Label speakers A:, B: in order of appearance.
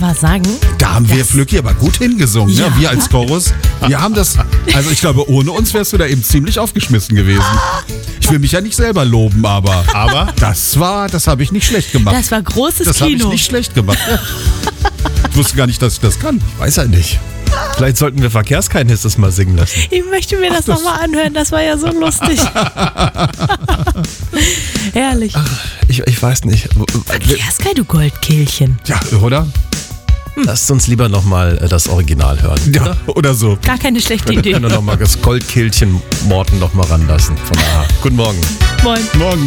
A: aber sagen...
B: Da haben wir Flücki aber gut hingesungen,
A: Ja.
B: ne? Wir als Chorus. Wir haben das, also ich glaube, ohne uns wärst du da eben ziemlich aufgeschmissen gewesen. Ich will mich ja nicht selber loben, aber das habe ich nicht schlecht gemacht.
A: Das war großes
B: Das habe ich
A: Kino.
B: nicht schlecht gemacht. Ich wusste gar nicht, dass ich das kann.
C: Weiß er nicht. Vielleicht sollten wir Verkehrsgeheimnis das mal singen lassen.
A: Ich möchte mir das nochmal anhören, das war ja so lustig. Herrlich.
C: Ich weiß nicht.
A: Verkehrskai, du Goldkehlchen.
B: Ja, oder?
C: Lasst uns lieber nochmal das Original hören.
B: Ja, oder so.
A: Gar keine schlechte
C: Wir
A: Idee.
C: können nochmal das Goldkehlchen Morten noch mal ranlassen. Von A. Guten Morgen.
A: Moin.
B: Morgen.